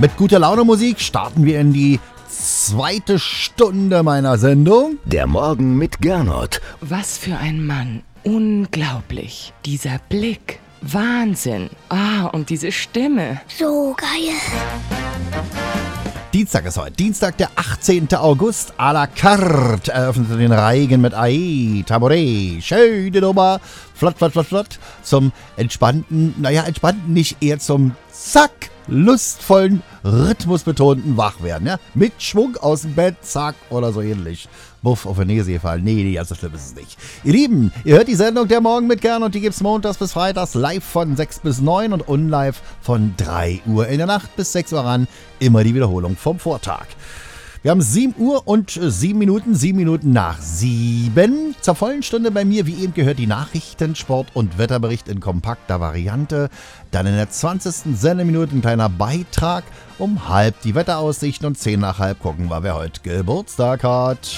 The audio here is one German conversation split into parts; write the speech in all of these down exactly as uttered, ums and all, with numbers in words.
Mit guter Laune Musik starten wir in die zweite Stunde meiner Sendung. Der Morgen mit Gernot. Was für ein Mann. Unglaublich. Dieser Blick. Wahnsinn. Ah, und diese Stimme. So geil. Dienstag ist heute. Dienstag, der achtzehnten August. À la carte eröffnet den Reigen mit Ae, Tabouret, schöne Nummer. Flott, flott, flott, flott. Zum entspannten, naja, entspannten nicht, eher zum Zack, lustvollen, rhythmusbetonten Wachwerden. Ja? Mit Schwung aus dem Bett, zack, oder so ähnlich. Buff auf den Nase gefallen. Nee, nee, ganz so schlimm ist es nicht. Ihr Lieben, ihr hört die Sendung Der Morgen mit Gern und die gibt's montags bis freitags live von sechs bis neun und unlive von drei Uhr in der Nacht bis sechs Uhr ran. Immer die Wiederholung vom Vortag. Wir haben sieben Uhr und sieben Minuten, sieben Minuten nach sieben. Zur vollen Stunde bei mir, wie eben gehört, die Nachrichten, Sport und Wetterbericht in kompakter Variante. Dann in der zwanzigsten Sendeminute ein kleiner Beitrag. Um halb die Wetteraussichten und zehn nach halb gucken wir, wer heute Geburtstag hat.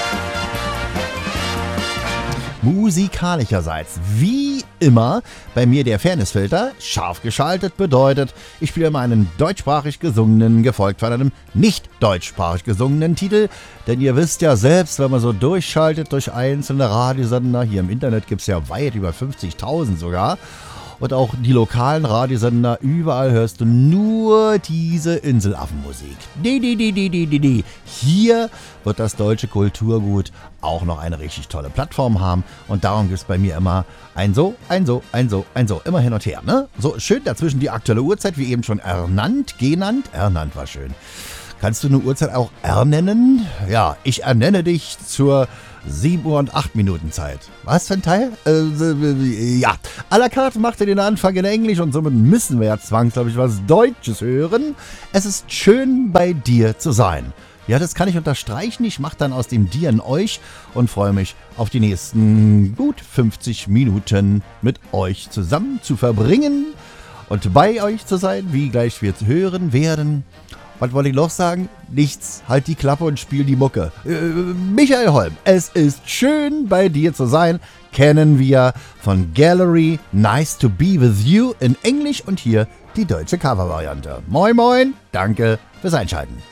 Musikalischerseits, wie immer, bei mir der Fairnessfilter, scharf geschaltet, bedeutet, ich spiele immer einen deutschsprachig gesungenen, gefolgt von einem nicht deutschsprachig gesungenen Titel, denn ihr wisst ja selbst, wenn man so durchschaltet durch einzelne Radiosender, hier im Internet gibt es ja weit über fünfzigtausend sogar, und auch die lokalen Radiosender, überall hörst du nur diese Inselaffenmusik. Nee, nee, nee, nee, nee, nee. Hier wird das deutsche Kulturgut auch noch eine richtig tolle Plattform haben. Und darum gibt es bei mir immer ein so, ein so, ein so, ein so. Immer hin und her, ne? So schön dazwischen die aktuelle Uhrzeit, wie eben schon ernannt, genannt. Ernannt war schön. Kannst du eine Uhrzeit auch ernennen? Ja, ich ernenne dich zur sieben Uhr und acht Minuten Zeit. Was für ein Teil? Äh, ja, à la carte machte den Anfang in Englisch und somit müssen wir ja zwangsläufig was Deutsches hören. Es ist schön, bei dir zu sein. Ja, das kann ich unterstreichen. Ich mache dann aus dem Dir ein Euch und freue mich auf die nächsten gut fünfzig Minuten mit euch zusammen zu verbringen und bei euch zu sein, wie gleich wir hören werden. Was wollte ich noch sagen? Nichts. Halt die Klappe und spiel die Mucke. Äh, Michael Holm, es ist schön, bei dir zu sein. Kennen wir von Gallery, Nice to be with you in Englisch und hier die deutsche Covervariante. Moin, moin. Danke fürs Einschalten.